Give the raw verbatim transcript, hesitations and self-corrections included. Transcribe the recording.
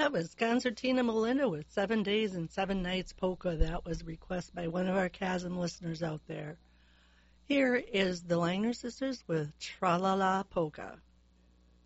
That was Concertina Melinda with Seven Days and Seven Nights Polka. That was a request by one of our Kazan listeners out there. Here is the Langner Sisters with Tra-La-La Polka.